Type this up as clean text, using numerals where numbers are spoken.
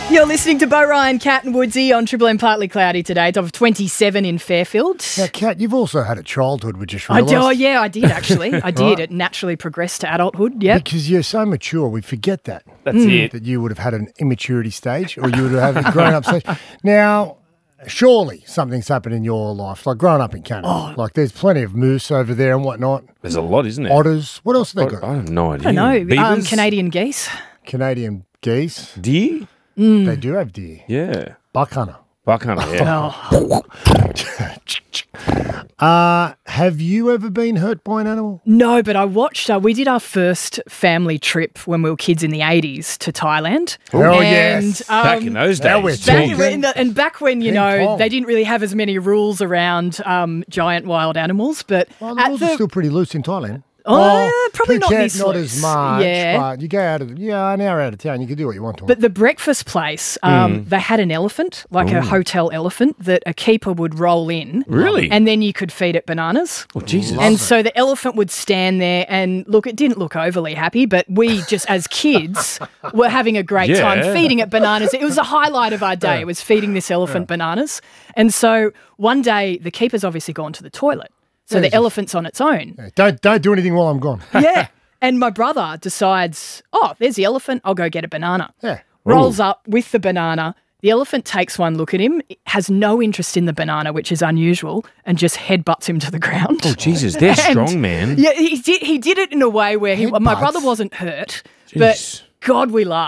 You're listening to Bo Ryan, Cat and Woodsy on Triple M. Partly cloudy today. Top of 27 in Fairfield. Now, Kat, you've also had a childhood, we just realised. I did actually. I did. Right. It naturally progressed to adulthood, yeah. Because you're so mature, we forget that. That's it. That you would have had an immaturity stage or you would have had a grown-up stage. Now, surely something's happened in your life, like growing up in Canada. Oh. Like there's plenty of moose over there and whatnot. There's a lot, isn't there? Otters. What else have they got? I have no idea. I don't know. Beavers? Canadian geese. Canadian geese. Deer? They do have deer. Yeah. Buck hunter. Buck hunter, yeah. Have you ever been hurt by an animal? No, but I watched, we did our first family trip when we were kids in the 80s to Thailand. Oh, yes. Back in those now we're days. talking. Back when, you King know, Kong. they didn't really have as many rules around giant wild animals. But Well, the rules are still pretty loose in Thailand. probably not Phuket, this not loose. as much. Yeah. But you go out of an hour out of town, you can do what you want to. But the breakfast place, they had an elephant, like a hotel elephant, that a keeper would roll in. Really? And then you could feed it bananas. Oh, Jesus. And so the elephant would stand there and look, it didn't look overly happy, but we just as kids were having a great time feeding it bananas. It was a highlight of our day. It was feeding this elephant bananas. And so one day the keeper's obviously gone to the toilet. So the elephant's on its own. Don't do anything while I'm gone. Yeah. And my brother decides, oh, there's the elephant. I'll go get a banana. Yeah. Rolls up with the banana. The elephant takes one look at him, has no interest in the banana, which is unusual, and just headbutts him to the ground. Oh, Jesus. They're strong, man. Yeah, he did it in a way where my brother wasn't hurt, but God, we laughed.